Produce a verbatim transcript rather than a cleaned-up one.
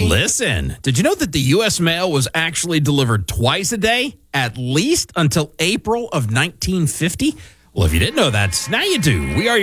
Listen, did you know that the U S mail was actually delivered twice a day, at least until April of nineteen fifty? Well, if you didn't know that, now you do. We are your